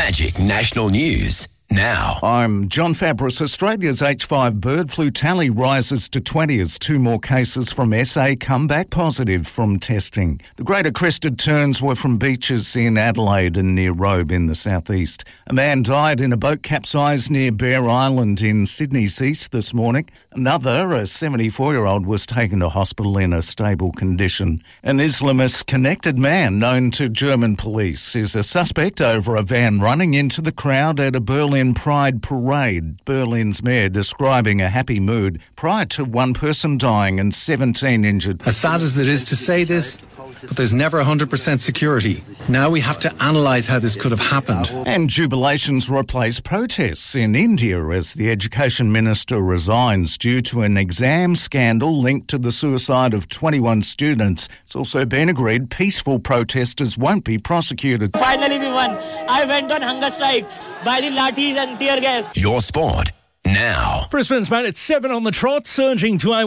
Magic National News now. I'm John Fabris. Australia's H5 bird flu tally rises to 20 as 2 more cases from SA come back positive from testing. The greater crested terns were from beaches in Adelaide and near Robe in the southeast. A man died in a boat capsized near Bear Island in Sydney's east this morning. Another, a 74-year-old, was taken to hospital in a stable condition. An Islamist-connected man known to German police is a suspect over a van running into the crowd at a Berlin Pride parade. Berlin's mayor describing a happy mood prior to one person dying and 17 injured. As sad as it is to say this, but there's never 100% security. Now we have to analyse how this could have happened. And jubilations replace protests in India as the education minister resigns due to an exam scandal linked to the suicide of 21 students. It's also been agreed peaceful protesters won't be prosecuted. Finally we won. I went on hunger strike by the lathis and tear gas. Your sport now. Brisbane's made it 7 on the trot, surging to a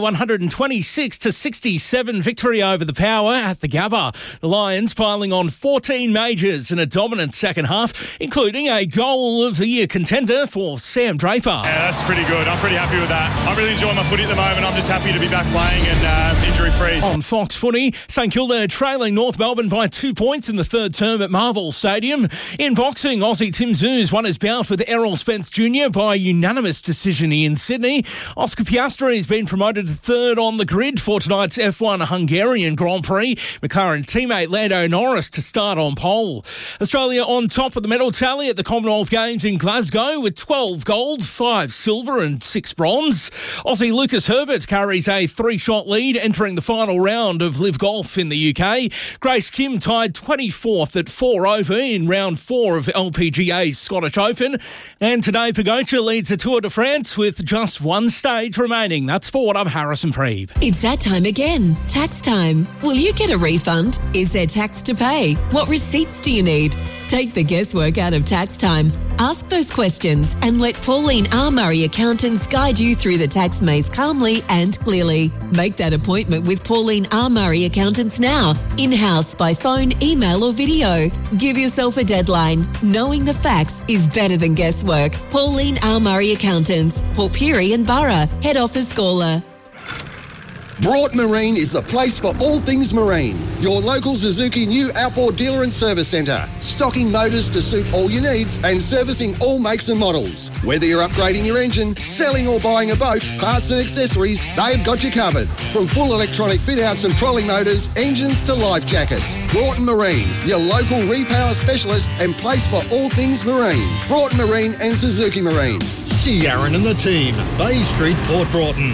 126-67 victory over the Power at the Gabba. The Lions piling on 14 majors in a dominant second half, including a goal of the year contender for Sam Draper. Yeah, that's pretty good. I'm pretty happy with that. I'm really enjoying my footy at the moment. I'm just happy to be back playing and injury-free. On Fox Footy, St Kilda trailing North Melbourne by 2 points in the third term at Marvel Stadium. In boxing, Aussie Tim Tszyu won his bout with Errol Spence Jr. by unanimous decision in Sydney. Oscar Piastri has been promoted to third on the grid for tonight's F1 Hungarian Grand Prix. McLaren teammate Lando Norris to start on pole. Australia on top of the medal tally at the Commonwealth Games in Glasgow with 12 gold, 5 silver and 6 bronze. Aussie Lucas Herbert carries a 3-shot lead entering the final round of Live Golf in the UK. Grace Kim tied 24th at 4 over in round 4 of LPGA's Scottish Open. And today Pogacar leads the Tour de France with just one stage remaining. That's Sport. I'm Harrison Freeb. It's that time again. Tax time. Will you get a refund? Is there tax to pay? What receipts do you need? Take the guesswork out of tax time. Ask those questions and let Pauline R. Murray Accountants guide you through the tax maze calmly and clearly. Make that appointment with Pauline R. Murray Accountants now. In-house, by phone, email or video. Give yourself a deadline. Knowing the facts is better than guesswork. Pauline R. Murray Accountants. Port Pirie and Borough. Head office Gawler. Broughton Marine is the place for all things marine. Your local Suzuki new outboard dealer and service centre. Stocking motors to suit all your needs and servicing all makes and models. Whether you're upgrading your engine, selling or buying a boat, parts and accessories, they've got you covered. From full electronic fit-outs and trolley motors, engines to life jackets. Broughton Marine, your local repower specialist and place for all things marine. Broughton Marine and Suzuki Marine. See Aaron and the team. Bay Street, Port Broughton.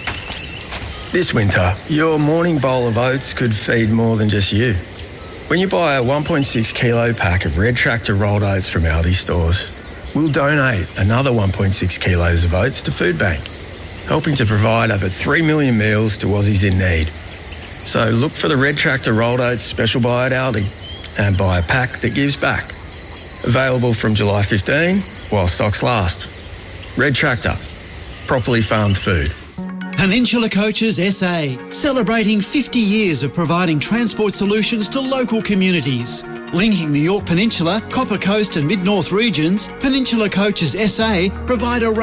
This winter, your morning bowl of oats could feed more than just you. When you buy a 1.6 kilo pack of Red Tractor rolled oats from Aldi stores, we'll donate another 1.6 kilos of oats to Food Bank, helping to provide over 3 million meals to Aussies in need. So look for the Red Tractor rolled oats special buy at Aldi and buy a pack that gives back. Available from July 15 while stocks last. Red Tractor, properly farmed food. Peninsula Coaches SA, celebrating 50 years of providing transport solutions to local communities. Linking the Yorke Peninsula, Copper Coast and Mid-North regions, Peninsula Coaches SA provide a